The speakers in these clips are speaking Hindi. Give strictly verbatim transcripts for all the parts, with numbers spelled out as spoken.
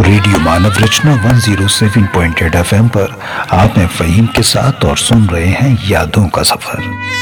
रेडियो मानव रचना एक सौ सात पॉइंट आठ एफएम पर आप हैं फहीम के साथ और सुन रहे हैं यादों का सफर।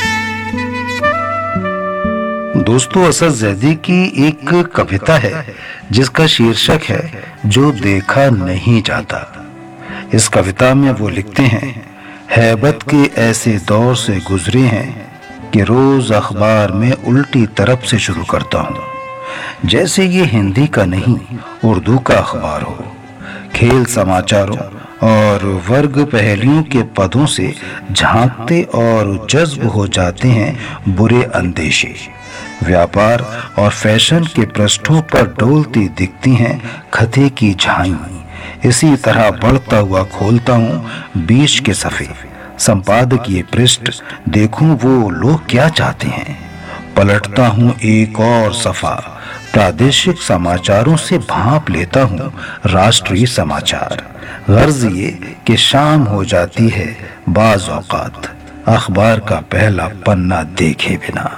दोस्तों, असद ज़ैदी की एक कविता है जिसका शीर्षक है जो देखा नहीं जाता। इस कविता में वो लिखते हैं, हैबत के ऐसे दौर से गुजरे हैं कि रोज अखबार में उल्टी तरफ से शुरू करता हूँ, जैसे ये हिंदी का नहीं उर्दू का अखबार हो। खेल समाचारों और वर्ग पहेलियों के पदों से झांकते और जज्ब हो जाते हैं बुरे अंदेशे। व्यापार और फैशन के पृष्ठों पर डोलती दिखती हैं खते की झाई। इसी तरह बढ़ता हुआ खोलता हूँ बीच के सफ़े संपादकीय पृष्ठ, देखूं वो लोग क्या चाहते हैं। पलटता हूँ एक और सफ़ा, प्रादेशिक समाचारों से भांप लेता हूँ राष्ट्रीय समाचार। गर्ज ये कि शाम हो जाती है बाज़ औक़ात अखबार का पहला पन्ना देखे बिना।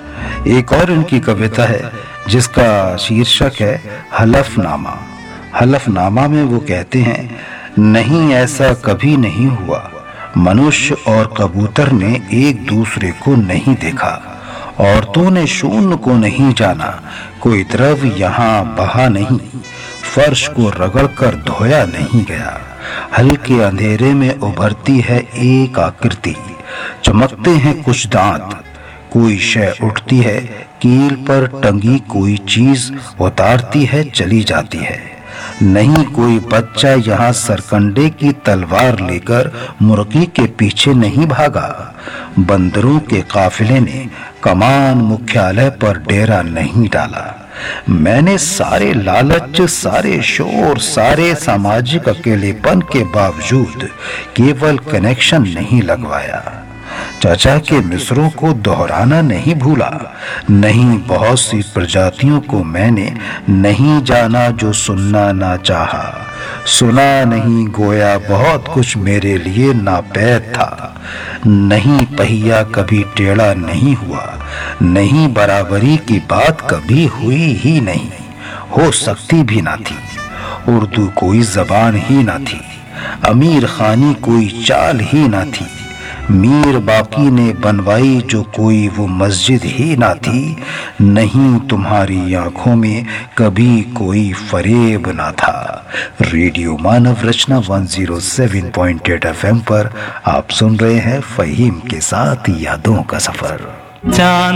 एक और उनकी कविता है जिसका शीर्षक है हलफनामा। हलफनामा में वो कहते हैं, नहीं ऐसा कभी नहीं हुआ, मनुष्य और कबूतर ने एक दूसरे को नहीं देखा, औरतों ने शून्य को नहीं जाना, कोई द्रव यहाँ बहा नहीं, फर्श को रगड़कर धोया नहीं गया। हल्के अंधेरे में उभरती है एक आकृति, चमकते हैं कुछ दांत, कोई शय उठती है कील पर टंगी, कोई चीज उतारती है चली जाती है। नहीं कोई बच्चा यहाँ सरकंडे की तलवार लेकर मुर्गी के पीछे नहीं भागा, बंदरों के काफिले ने कमान मुख्यालय पर डेरा नहीं डाला। मैंने सारे लालच, सारे शोर, सारे सामाजिक अकेलेपन के बावजूद केवल कनेक्शन नहीं लगवाया। चाचा के मिसरों को दोहराना नहीं भूला, नहीं बहुत सी प्रजातियों को मैंने नहीं जाना जो सुनना ना चाहा, सुना नहीं गोया बहुत कुछ मेरे लिए नापैद था। नहीं पहिया कभी टेढ़ा नहीं हुआ, नहीं बराबरी की बात कभी हुई ही नहीं, हो सकती भी ना थी। उर्दू कोई जबान ही ना थी, अमीर खानी कोई चाल ही ना थी, मीर बाकी ने बनवाई जो कोई वो मस्जिद ही ना थी। नहीं तुम्हारी आंखों में कभी कोई फरेब ना था। रेडियो मानव रचना एक सौ सात पॉइंट आठ एफएम पर आप सुन रहे हैं फहीम के साथ यादों का सफर।